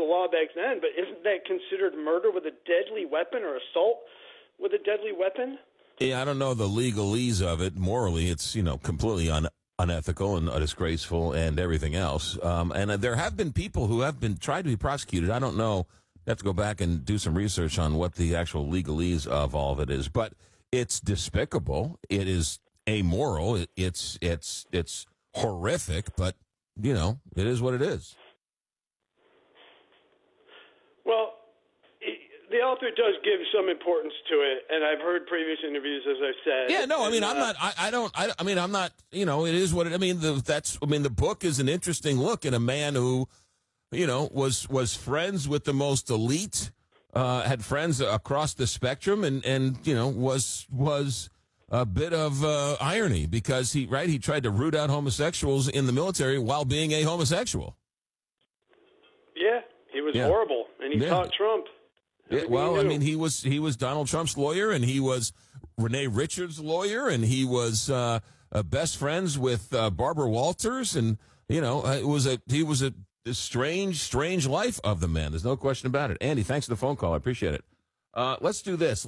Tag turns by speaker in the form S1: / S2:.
S1: law back then, but isn't that considered murder with a deadly weapon or assault with a deadly weapon?
S2: Yeah, I don't know the legalese of it. Morally, it's, completely unethical and disgraceful and everything else. And there have been people who have been tried to be prosecuted. I don't know. You have to go back and do some research on what the actual legalese of all of it is. But it's despicable. It is amoral. It's horrific. But, it is what it is.
S1: Well, the author does give some importance to it, and I've heard previous interviews, as I said.
S2: Yeah, no, I mean, I'm not, it is what it, the book is an interesting look at a man who, was friends with the most elite, had friends across the spectrum, and was a bit of irony because he tried to root out homosexuals in the military while being a homosexual.
S1: Yeah, he was horrible, and he taught Trump.
S2: Yeah, well, I mean, he was Donald Trump's lawyer, and he was Renee Richards' lawyer, and he was best friends with Barbara Walters, and he was a strange life of the man. There's no question about it. Andy, thanks for the phone call. I appreciate it. Let's do this.